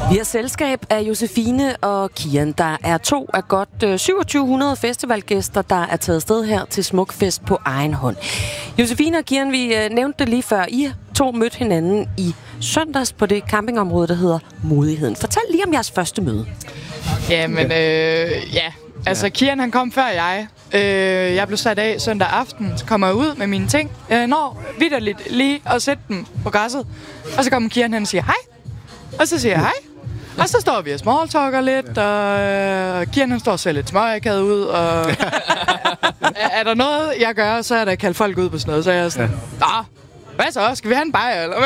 Vi har selskab af Josefine og Kian. Der er 2 af godt 2700 festivalgæster, der er taget sted her til Smukfest på egen hånd. Josefine og Kian, vi nævnte det lige før. I 2 mødte hinanden i søndags på det campingområde, der hedder Modigheden. Fortæl lige om jeres første møde. Jamen, altså Kian han kom før jeg. Jeg blev sat af søndag aften, så kommer jeg ud med mine ting. Jeg når vitterligt lige at sætte dem på græsset. Og så kommer Kian hen og siger hej. Og så siger jeg hej. Og så står vi og smalltalker lidt, og Kian han står og ser lidt småakavet ud, og er der noget, jeg gør, så er der kaldt folk ud på sådan noget, så er jeg sådan, hvad så? Skal vi have en bajer, eller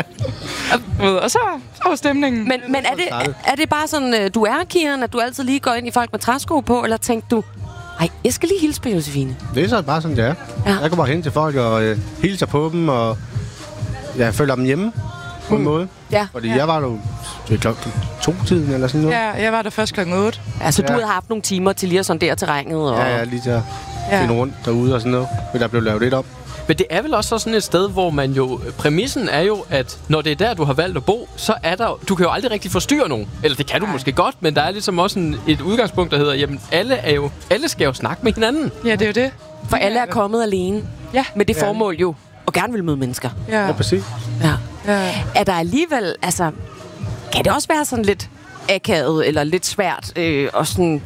hvad? Og så var stemningen. Men er det bare sådan, du er, Kian, at du altid lige går ind i folk med træsko på, eller tænkte du, ej, jeg skal lige hilse på Josefine? Det er så bare sådan, det er. Ja. Jeg går bare hen til folk og hilser på dem, og jeg følger dem hjemme på en måde. Ja. Fordi jeg var jo klokken 2-tiden eller sådan noget. Ja, jeg var der først klokken 8. Altså, du havde haft nogle timer til lige at sondere terrænet? Og... Ja, lige til at finde rundt derude og sådan noget. Men der blev lavet lidt op. Men det er vel også sådan et sted, hvor man jo... Præmissen er jo, at når det er der, du har valgt at bo, så er der... Du kan jo aldrig rigtig forstyrre nogen. Eller det kan du måske godt, men der er ligesom også et udgangspunkt, der hedder, jamen, alle skal jo snakke med hinanden. Ja, det er jo det. For alle er kommet alene. Ja. Med det formål jo, og gerne vil møde mennesker. Ja, præcis. Ja. Er der alligevel... Altså, kan det også være sådan lidt akavet, eller lidt svært at sådan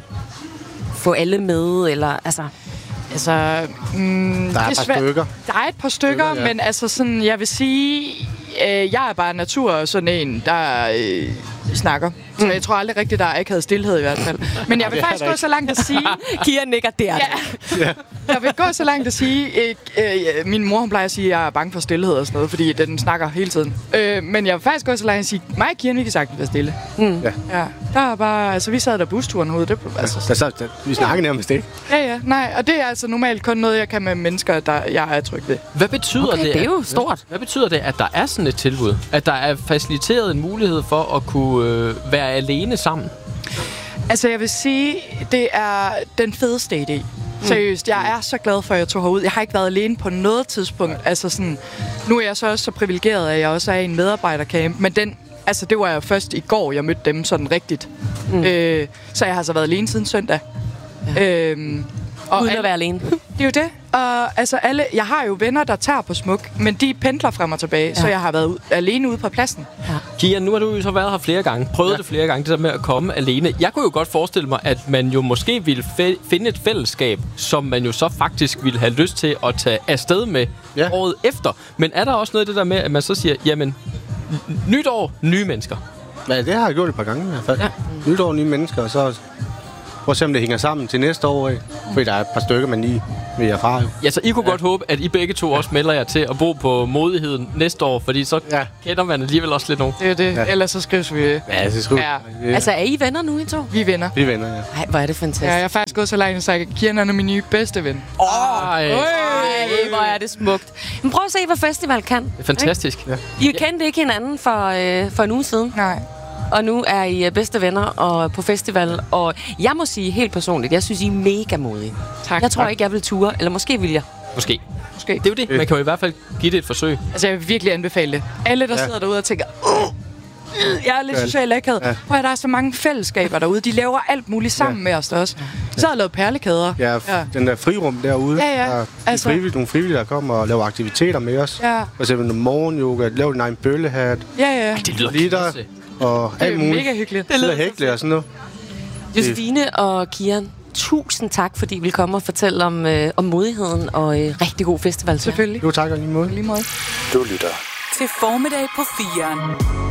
få alle med, eller... Altså, der er et par stykker. Der er et par stykker, ja. Men altså sådan, jeg vil sige, jeg er bare natur sådan en, der snakker. Så jeg tror aldrig rigtigt, der er akavet stillhed i hvert fald. Men jeg vil faktisk gå så langt at sige... Kian nikker der. Ja. Jeg vil gå så langt at sige... min mor, hun plejer at sige, at jeg er bange for stillhed og sådan noget, fordi den snakker hele tiden. Men jeg vil faktisk gå så langt at sige, mig og Kian, vi kan sagtens være stille. Ja. Der er bare... Altså, vi sad der busturen ude. Det, altså, vi snakker nærmest ikke. Ja. Nej, og det er altså normalt kun noget, jeg kan med mennesker, der jeg er tryg ved. Hvad betyder det? Det er jo stort. Hvad betyder det, at der er sådan et tilbud? At der er faciliteret en mulighed for at kunne være alene sammen? Altså, jeg vil sige, det er den fedeste idé. Seriøst, jeg er så glad for, at jeg tog herud. Jeg har ikke været alene på noget tidspunkt. Altså sådan, nu er jeg så også så privilegeret, at jeg også er i en medarbejdercamp. Men det var jeg først i går, jeg mødte dem sådan rigtigt. Så jeg har så været alene siden søndag. Ja. Uden at være alene. Det er jo det. Og altså jeg har jo venner, der tager på Smuk, men de pendler frem og tilbage, så jeg har været alene ude på pladsen. Ja. Kian, nu har du jo så været her flere gange, prøvet det flere gange, det der med at komme alene. Jeg kunne jo godt forestille mig, at man jo måske ville finde et fællesskab, som man jo så faktisk ville have lyst til at tage afsted med året efter. Men er der også noget af det der med, at man så siger, jamen, nytår, nye mennesker? Ja, det har jeg gjort et par gange i hvert fald. Ja. Nytår, nye mennesker, og så... Prøv at se, om det hænger sammen til næste år, fordi der er et par stykker, man lige vil erfare. Ja, så I kunne godt håbe, at I begge to også melder jer til at bo på Modigheden næste år, fordi så kender man alligevel også lidt nogen. Det er det. Ja. Ellers så skrives vi. Ja, så skrives vi. Altså, er I venner nu, I to? Vi er venner. Vi er venner, ja. Ej, hvor er det fantastisk. Ja, jeg har faktisk gået så langt og sagt, at Kian er min nye bedste ven. Ej, hvor er det smukt. Men prøv at se, hvad festival kan. Det er fantastisk. Ja. I kendte ikke hinanden for en uge siden. Nej. Og nu er I bedste venner og på festival. Og jeg må sige helt personligt, jeg synes, I er mega modige. Tak. Jeg tror ikke, jeg vil ture. Eller måske vil jeg. Måske. Det er jo det. Man kan jo i hvert fald give det et forsøg. Altså, jeg vil virkelig anbefale det. Alle, der sidder derude og tænker, jeg er lidt socialt akavet. Prøv at der er så mange fællesskaber derude. De laver alt muligt sammen med os også. Så har jeg lavet perlekæder. Ja, den der frirum derude. Ja. Der er nogle frivillige, der kommer og laver aktiviteter med os. Ja. For eksempel noget morgenyoga, lave din egen bøllehat. Ja. Det lyder klasse. Og alt muligt. Mega hyggeligt. Det lyder hækle og sådan noget. Josefine og Kian, tusind tak, fordi I vil komme og fortælle om modigheden og rigtig god festival. Selvfølgelig. Jo, tak og lige måde. Lige måde. Du lytter til Formiddag på 4'eren.